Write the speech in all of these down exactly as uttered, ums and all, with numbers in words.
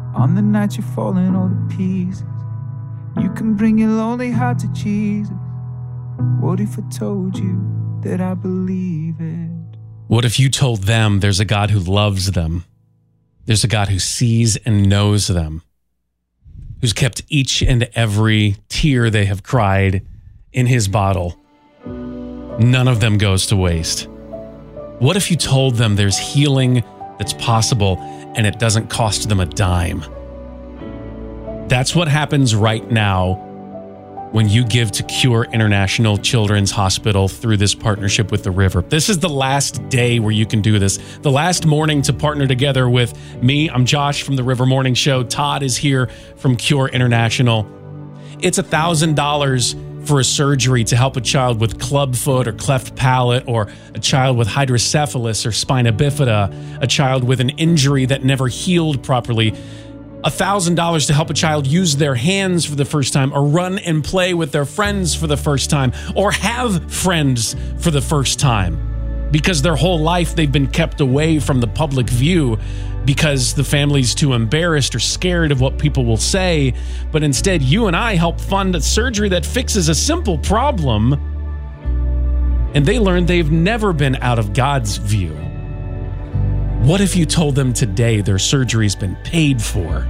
On the night you're falling all to pieces, you can bring your lonely heart to Jesus. What if I told you that I believe it? What if you told them there's a God who loves them? There's a God who sees and knows them, who's kept each and every tear they have cried in his bottle. None of them goes to waste. What if you told them there's healing that's possible and it doesn't cost them a dime? That's what happens right now when you give to Cure International Children's Hospital through this partnership with the River. This is the last day where you can do this. The last morning to partner together with me. I'm Josh from the River Morning Show. Todd is here from Cure International. It's one thousand dollars for a surgery to help a child with clubfoot or cleft palate, or a child with hydrocephalus or spina bifida, a child with an injury that never healed properly. one thousand dollars to help a child use their hands for the first time, or run and play with their friends for the first time, or have friends for the first time, because their whole life they've been kept away from the public view because the family's too embarrassed or scared of what people will say. But instead, you and I help fund a surgery that fixes a simple problem, and they learn they've never been out of God's view. What if you told them today their surgery's been paid for?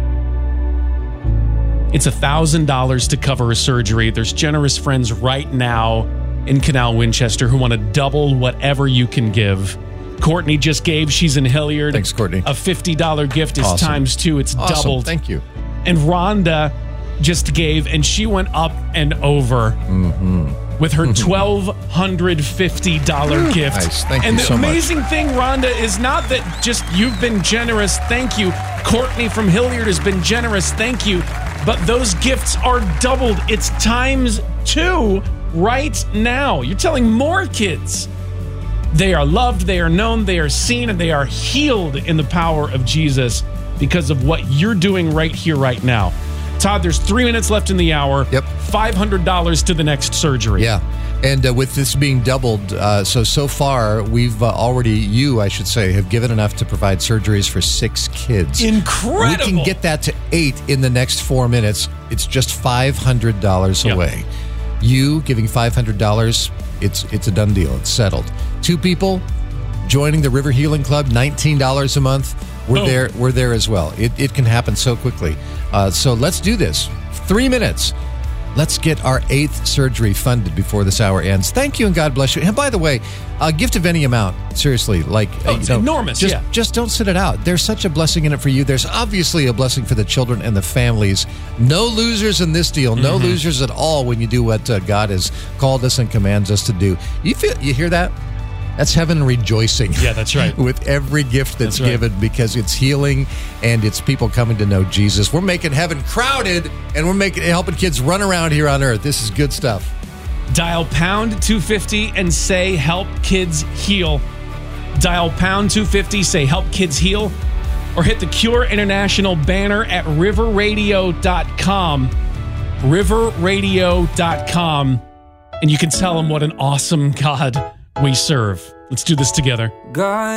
It's one thousand dollars to cover a surgery. There's generous friends right now in Canal Winchester who want to double whatever you can give. Courtney just gave. She's in Hilliard. Thanks, Courtney. A fifty dollars gift is Awesome. times two. It's Awesome. doubled. Thank you. And Rhonda just gave, and she went up and over Mm-hmm. with her one thousand two hundred fifty dollars gift. Nice. Thank and you the so much. amazing thing, Rhonda, is not that just you've been generous. Thank you. Courtney from Hilliard has been generous. Thank you. But those gifts are doubled. It's times two right now. You're telling more kids they are loved, they are known, they are seen, and they are healed in the power of Jesus because of what you're doing right here, right now. Todd, there's three minutes left in the hour. Yep. five hundred dollars to the next surgery. Yeah. And uh, with this being doubled, uh, so, so far, we've uh, already, you, I should say, have given enough to provide surgeries for six kids. Incredible. We can get that to eight in the next four minutes. It's just five hundred dollars Yep. away. You giving five hundred dollars, it's it's a done deal. It's settled. Two people joining the River Healing Club, nineteen dollars a month. We're Boom. there. We're there as well. It, it can happen so quickly. Uh, so let's do this. Three minutes. Let's get our eighth surgery funded before this hour ends. Thank you, and God bless you. And by the way, a gift of any amount, seriously, like Oh, uh, it's you know, enormous, Just, yeah. just don't sit it out. There's such a blessing in it for you. There's obviously a blessing for the children and the families. No losers in this deal. No Mm-hmm. losers at all when you do what uh, God has called us and commands us to do. You feel? You hear that? That's heaven rejoicing. Yeah, that's right. With every gift that's, That's right. given, because it's healing and it's people coming to know Jesus. We're making heaven crowded, and we're making helping kids run around here on earth. This is good stuff. Dial pound two fifty and say help kids heal. Dial pound two fifty, say help kids heal, or hit the Cure International banner at river radio dot com. river radio dot com. And you can tell them what an awesome God we serve. Let's do this together. God.